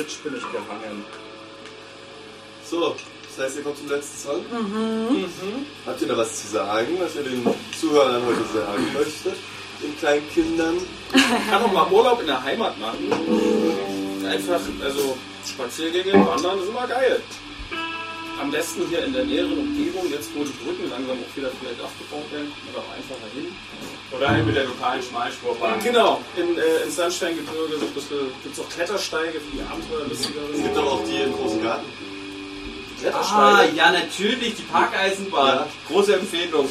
Switch bin ich gehangen. So, das heißt, ihr kommt zum letzten Song. Habt ihr noch was zu sagen, was ihr den Zuhörern heute sagen möchtet? Den kleinen Kindern? Ich kann doch mal Urlaub in der Heimat machen. Einfach, also Spaziergänge, Wandern ist immer geil. Am besten hier in der näheren Umgebung, jetzt wo die Brücken langsam auch wieder vielleicht aufgebaut werden, kommt man auch einfacher hin. Oder halt mit der lokalen Schmalspurbahn. Genau, im Sandsteingebirge gibt es auch Klettersteige für die Abenteuerlustigeren. Es gibt aber auch die im großen Garten. Klettersteige? Ja, natürlich, die Parkeisenbahn. Ja. Große Empfehlung.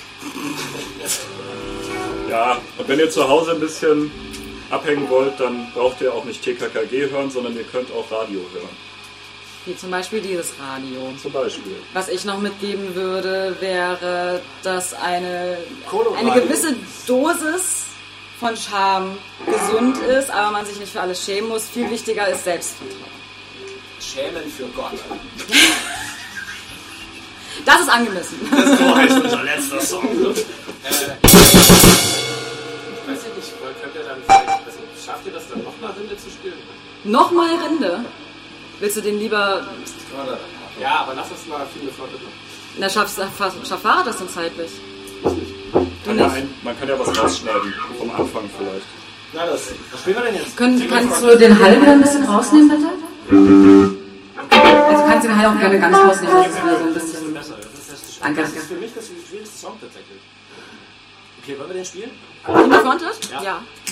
Ja, und wenn ihr zu Hause ein bisschen abhängen wollt, dann braucht ihr auch nicht TKKG hören, sondern ihr könnt auch Radio hören. Wie zum Beispiel dieses Radio. Zum Beispiel. Was ich noch mitgeben würde, wäre, dass eine Coloradio. gewisse Dosis von Charme gesund ist, aber man sich nicht für alles schämen muss. Viel wichtiger ist Selbstvertrauen. Schämen für Gott. Das ist angemessen. So heißt unser letzter Song. Ich weiß ja nicht, könnt ihr dann vielleicht, also schafft ihr das dann nochmal Rinde zu spielen? Nochmal Rinde. Willst du den lieber... Ja, aber lass uns mal viele Flotte machen. Na, schaff Fahrrad das denn zeitlich? Man kann ja was rausschneiden, vom Anfang vielleicht. Na, was spielen wir denn jetzt? Kannst du den Hall wieder ein bisschen rausnehmen, bitte? Also kannst du den Hall auch gerne ganz rausnehmen. Das ist wieder so ein bisschen... Danke. Das ist für mich das schwierigste Song tatsächlich. Okay, wollen wir den spielen? Unbefrontet? Ja.